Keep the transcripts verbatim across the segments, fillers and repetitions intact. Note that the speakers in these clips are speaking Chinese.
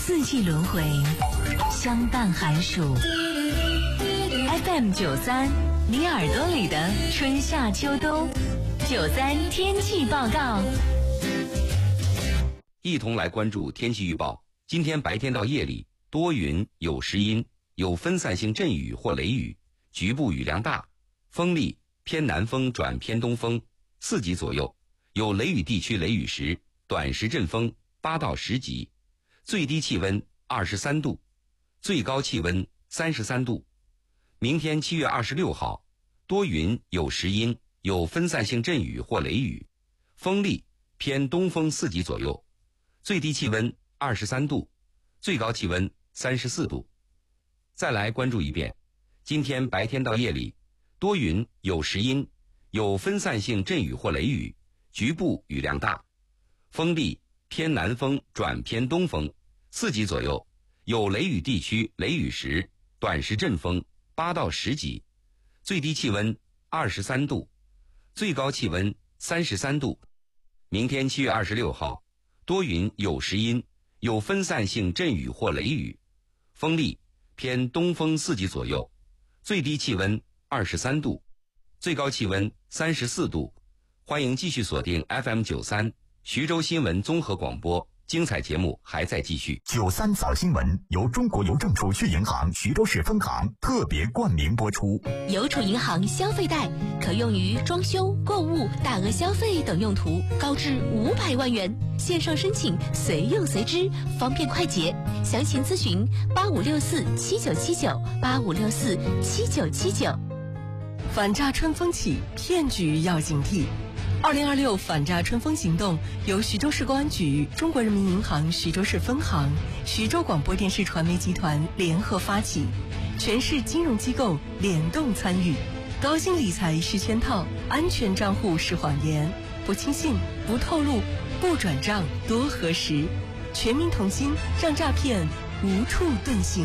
四季轮回，相伴寒暑。F M 九三，你耳朵里的春夏秋冬。九三天气报告。 一同来关注天气预报。今天白天到夜里多云有时阴，有分散性阵雨或雷雨，局部雨量大，风力偏南风转偏东风，四级左右，有雷雨地区雷雨时，短时阵风八到十级，最低气温二十三度，最高气温三十三度。明天七月二十六号，多云有时阴，有分散性阵雨或雷雨，风力偏东风四级左右，最低气温二十三度，最高气温三十四度。再来关注一遍，今天白天到夜里多云有时阴，有分散性阵雨或雷雨，局部雨量大，风力偏南风转偏东风，四级左右，有雷雨地区雷雨时，短时阵风八到十级，最低气温二十三度，最高气温三十三度。明天七月二十六号，多云有时阴，有分散性阵雨或雷雨，风力偏东风四级左右，最低气温二十三度，最高气温三十四度。欢迎继续锁定 F M 九三徐州新闻综合广播，精彩节目还在继续。 九三早新闻由中国邮政储蓄银行徐州市分行特别冠名播出。 邮储银行消费贷可用于装修、购物、大额消费等用途，高至五百万元，线上申请随用随支，方便快捷。详情咨询八五六四七九七九八五六四七九七九。 反诈春风起，骗局要警惕。二零二六反诈春风行动由徐州市公安局、中国人民银行徐州市分行、徐州广播电视传媒集团联合发起，全市金融机构联动参与。高薪理财是圈套，安全账户是谎言，不轻信，不透露，不转账，多核实。全民同心，让诈骗无处遁形。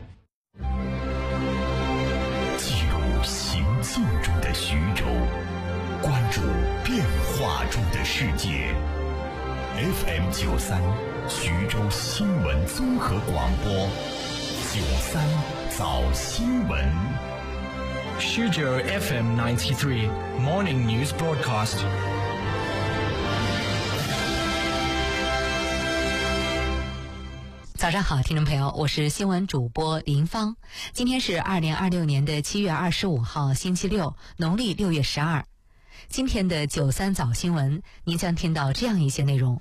记录行进中的徐州，关注变化中的世界。F M 九三徐州新闻综合广播，九三早新闻。 徐州 F M ninety-three Morning News Broadcast。 早上好，听众朋友，我是新闻主播林芳。今天是二零二六年的七月二十五号，星期六，农历六月十二。今天的九三早新闻，您将听到这样一些内容：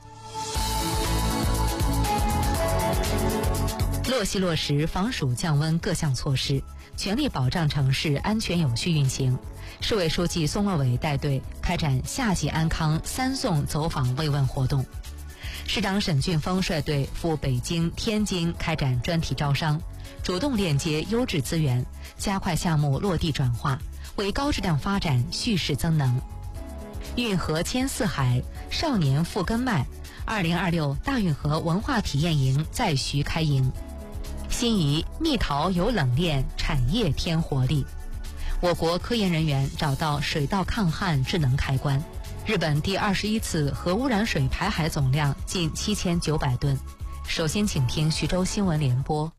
洛溪落实防暑降温各项措施，全力保障城市安全有序运行。市委书记松乐伟带队开展夏季安康三送走访慰问活动。市长沈俊峰率队赴北京、天津开展专题招商，主动链接优质资源，加快项目落地转化，为高质量发展蓄势增能。运河牵四海，少年复根脉。二零二六大运河文化体验营在徐开营。心仪蜜桃有冷链，产业添活力。我国科研人员找到水稻抗旱智能开关。日本第二十一次核污染水排海总量近七千九百吨。首先，请听徐州新闻联播。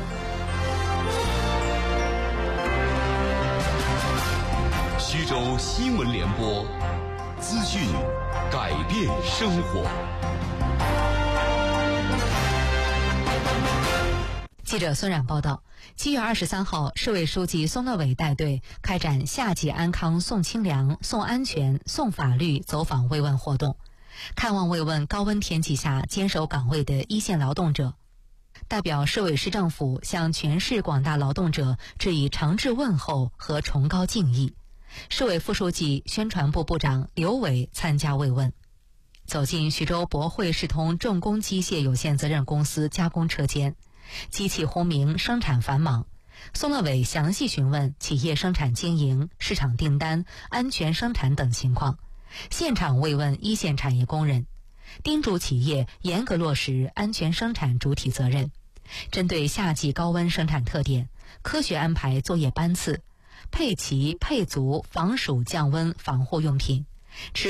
徐州新闻联播，资讯改变生活。 记者孙冉报道，七月二十三号，市委书记松乐伟带队开展夏季安康送清凉、送安全、送法律走访慰问活动，看望慰问高温天气下坚守岗位的一线劳动者。代表市委市政府向全市广大劳动者致以诚挚问候和崇高敬意。市委副书记、宣传部部长刘伟参加慰问。走进徐州博汇世通重工机械有限责任公司加工车间，机器轰鸣，生产繁忙。松乐伟详细询问企业生产经营、市场订单、安全生产等情况，现场慰问一线产业工人，叮嘱企业严格落实安全生产主体责任，针对夏季高温生产特点，科学安排作业班次，配齐配足防暑降温防护用品。